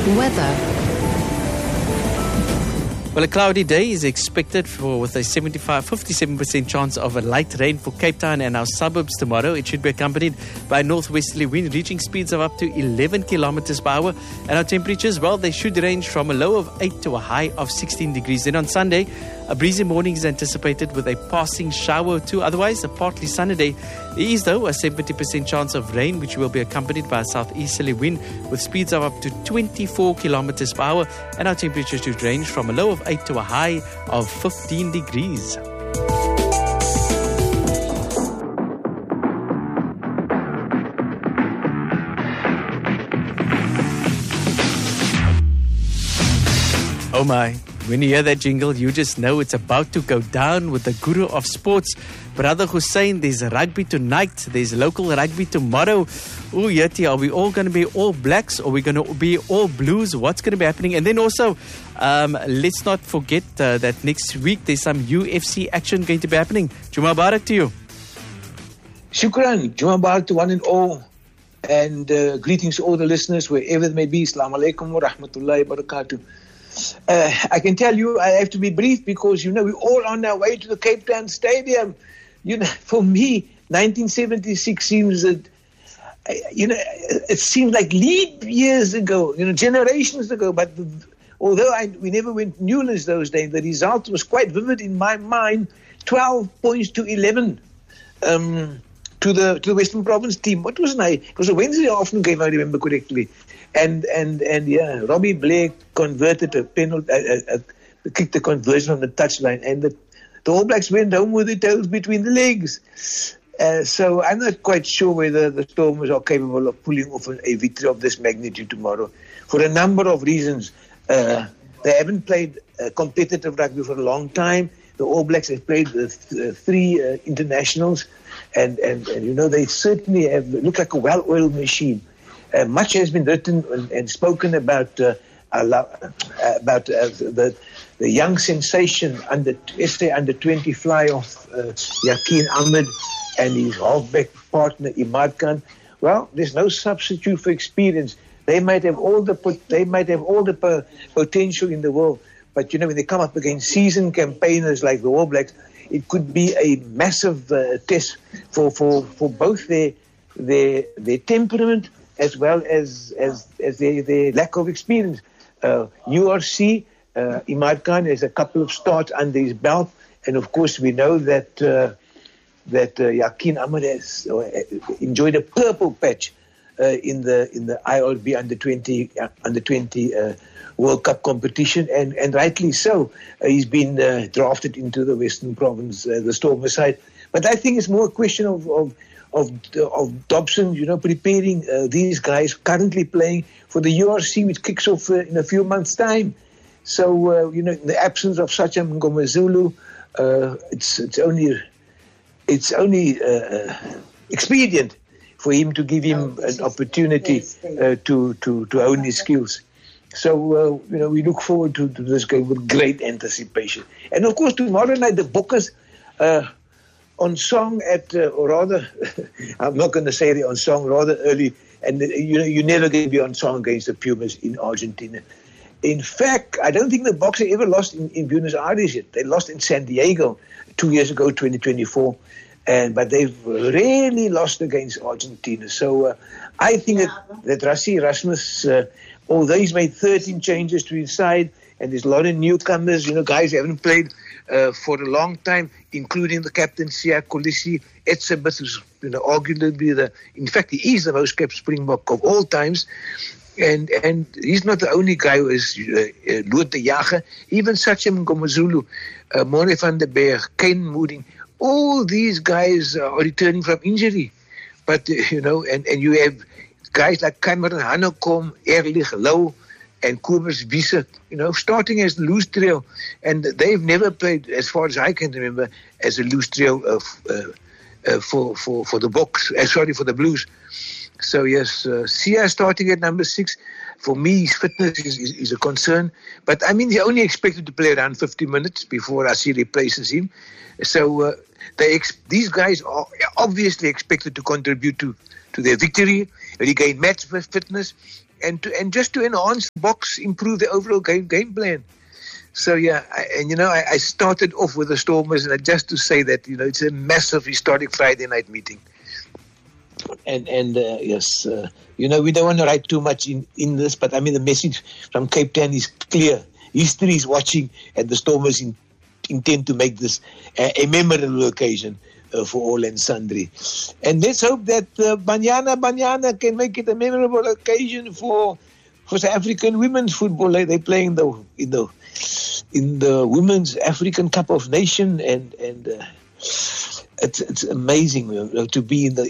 Weather. Well, a cloudy day is expected with a 57% chance of a light rain for Cape Town and our suburbs tomorrow. It should be accompanied by a northwesterly wind reaching speeds of up to 11 kilometers per hour. And our temperatures, well, they should range from a low of 8 to a high of 16 degrees. Then on Sunday, a breezy morning is anticipated with a passing shower or two. Otherwise, a partly sunny day. There is, though, a 70% chance of rain, which will be accompanied by a southeasterly wind with speeds of up to 24 kilometers per hour. And our temperatures should range from a low of 8 to a high of 15 degrees. Oh my, when you hear that jingle, you just know it's about to go down with the guru of sports, Brother Hussein. There's rugby tonight, there's local rugby tomorrow. Oh, Yeti, are we all going to be all blacks or are we going to be all blues? What's going to be happening? And then also, let's not forget that next week there's some UFC action going to be happening. Juma Barak to you. Shukran. Juma Barak to one and all. And greetings to all the listeners, wherever they may be. Assalamu alaikum wa rahmatullahi wa barakatuh. I can tell you I have to be brief because, we're all on our way to the Cape Town Stadium. For me, 1976 seems that, it seems like leap years ago, generations ago. But although we never went Newlands those days, the result was quite vivid in my mind, 12 points to 11 to the Western Province team. What was it? It was a Wednesday afternoon game, I remember correctly. And Robbie Blake converted a penalty, kicked the conversion on the touchline, and the All Blacks went home with their tails between the legs. So I'm not quite sure whether the Stormers are capable of pulling off a victory of this magnitude tomorrow, for a number of reasons. They haven't played competitive rugby for a long time. The All Blacks have played three internationals, and they certainly have looked like a well-oiled machine. Much has been written and spoken about the young sensation under 20 fly-off Yaqeen Ahmed and his halfback partner Imad Khan. Well, there's no substitute for experience. They might have all the potential in the world, but when they come up against seasoned campaigners like the All Blacks, it could be a massive test for both their temperament as well as their lack of experience. URC, Imad Khan has a couple of starts under his belt, and of course we know that Yaqeen Ahmed has enjoyed a purple patch in the ILB under 20 World Cup competition, and rightly so. He's been drafted into the Western Province, the Stormer side. But I think it's more a question of Dobson, preparing these guys currently playing for the URC, which kicks off in a few months' time. So, in the absence of Sachem Ngomazulu, it's only expedient for him to give him an opportunity to hone his skills. So, we look forward to this game with great anticipation. And, of course, tomorrow night, the Bokkers on song or rather, I'm not going to say it on song, rather early, and you're never going to be on song against the Pumas in Argentina. In fact, I don't think the Boxers ever lost in Buenos Aires yet. They lost in San Diego 2 years ago, 2024, but they've rarely lost against Argentina. So I think that Rassie Erasmus, although he's made 13 changes to his side, and there's a lot of newcomers, guys who haven't played for a long time, including the captain, Siya Kolisi Etzebeth, who's arguably in fact, he is the most capped Springbok of all times. And he's not the only guy who is Lood de Jager, even Sachem Ngomazulu, More van der Berg, Kane Mooding, all these guys are returning from injury. But, and you have guys like Cameron Hanekom, Erlich Louw, and Kobus Wiese, starting as the loose trio. And they've never played, as far as I can remember, as a loose trio for the Boks, for the Blues. So yes, Sia starting at number 6. For me, his fitness is a concern. But I mean, he only expected to play around 50 minutes before Rassie replaces him. So these guys are obviously expected to contribute to their victory, regain match fitness, and just to enhance the box, improve the overall game plan. So yeah, I started off with the Stormers, and just to say that it's a massive historic Friday night meeting. And yes, we don't want to write too much in this, but I mean the message from Cape Town is clear. History is watching, and the Stormers intend to make this a memorable occasion for all and sundry. And let's hope that Banyana can make it a memorable occasion for South African women's football. They play in the Women's African Cup of Nations, and it's amazing to be in the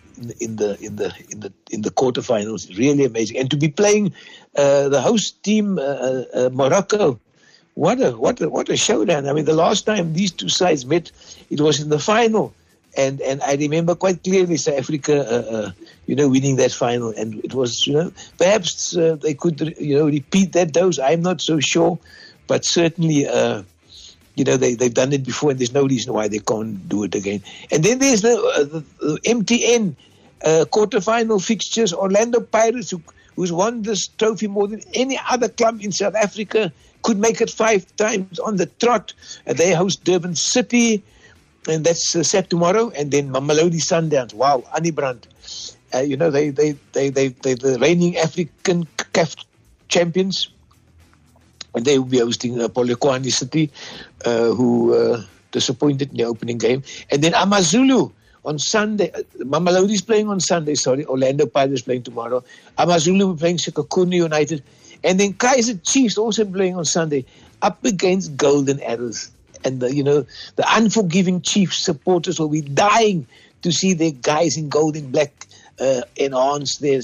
quarterfinals. Really amazing, and to be playing the host team Morocco. What a showdown! I mean, the last time these two sides met, it was in the final, and I remember quite clearly South Africa, winning that final, and it was, perhaps they could, repeat that dose. I'm not so sure, but certainly, they've done it before, and there's no reason why they can't do it again. And then there's the MTN quarterfinal fixtures. Orlando Pirates, who's won this trophy more than any other club in South Africa, could make it 5 times on the trot. They host Durban City, and that's set tomorrow. And then Mamelodi Sundowns. Wow, Annie Brandt. They the reigning African CAF champions, and they will be hosting Polokwane City, who disappointed in the opening game. And then AmaZulu on Sunday. Mamelodi is playing on Sunday. Orlando Pirates playing tomorrow. AmaZulu will be playing Sekhukhune United. And then Kaizer Chiefs also playing on Sunday up against Golden Arrows. And the unforgiving Chiefs supporters will be dying to see their guys in gold and black enhance their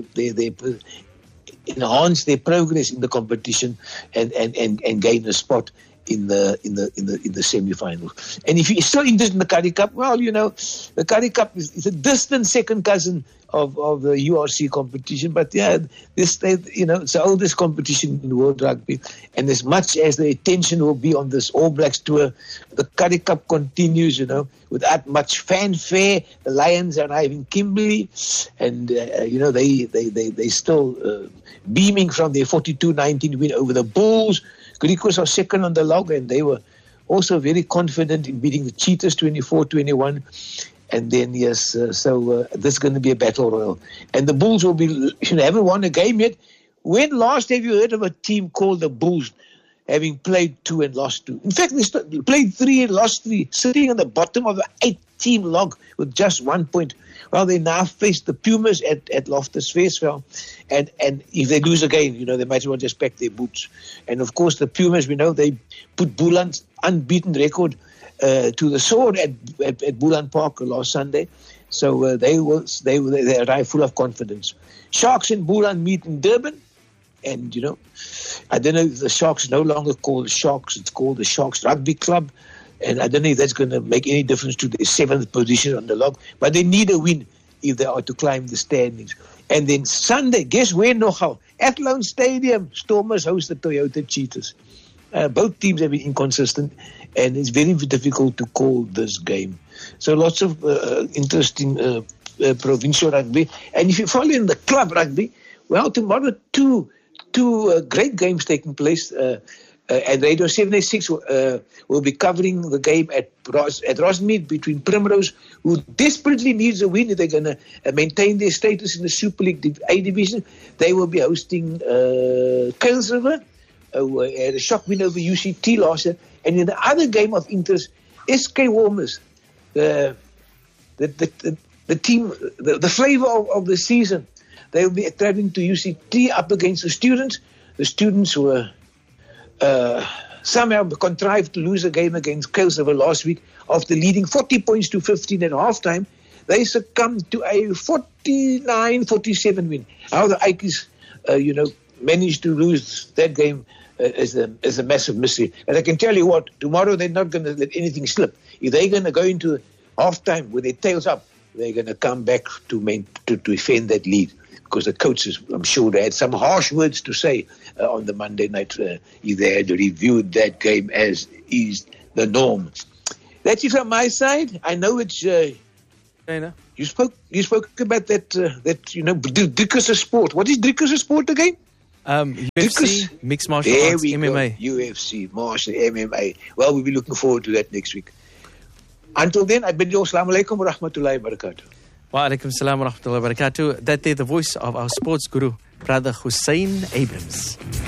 progress in the competition and gain a spot in the semi-finals. And if you're still interested in the Currie Cup, well, the Currie Cup is a distant second cousin of the URC competition, but yeah, it's the oldest competition in world rugby, and as much as the attention will be on this All Blacks tour, the Currie Cup continues, without much fanfare. The Lions arrive in Kimberley, and they still beaming from their 42-19 win over the Bulls. Griquas are second on the log, and they were also very confident in beating the Cheetahs 24-21. And then, yes, this is going to be a battle royal. And the Bulls will be, haven't won a game yet. When last have you heard of a team called the Bulls having played 2 and lost 2? In fact, they played 3 and lost 3, sitting on the bottom of the 8-team log with just 1 point. Well, they now face the Pumas at Loftus Versfeld. And if they lose again, they might as well just pack their boots. And, of course, the Pumas, they put Boeland's unbeaten record to the sword at Boeland Park last Sunday. So they arrive full of confidence. Sharks and Boeland meet in Durban. And, I don't know if the Sharks no longer called the Sharks. It's called the Sharks Rugby Club. And I don't know if that's going to make any difference to their 7th position on the log. But they need a win if they are to climb the standings. And then Sunday, guess where nogal? At Lone Stadium, Stormers host the Toyota Cheetahs. Both teams have been inconsistent, and it's very difficult to call this game. So lots of interesting provincial rugby. And if you follow in the club rugby, well, tomorrow two great games taking place. And Radio 786 will be covering the game at Rossmead between Primrose, who desperately needs a win if they're going to maintain their status in the Super League A division. They will be hosting Kuils River, who had a shock win over UCT last year. And in the other game of interest, SK Warmers, the team, the flavor of the season. They will be traveling to UCT up against the students. The students were somehow contrived to lose a game against Kuils River last week after leading 40 points to 15 at halftime. They succumbed to a 49-47 win. How the Ikeys, managed to lose that game is a massive mystery. And I can tell you what, tomorrow they're not going to let anything slip. If they're going to go into halftime with their tails up, they're going to come back to defend that lead. Because the coaches, I'm sure they had some harsh words to say on the Monday night if they had reviewed that game as is the norm. That's it from my side. I know it's... You spoke about that Driekus sport. What is Driekus sport again? UFC, mixed martial arts, MMA. UFC, martial, MMA. Well, we'll be looking forward to that next week. Until then, I bid you assalamu alaikum wa rahmatullahi wa barakatuh. Wa alaikum salam wa rahmatullahi wa barakatuh. That is the voice of our sports guru, Brother Hussein Abrams.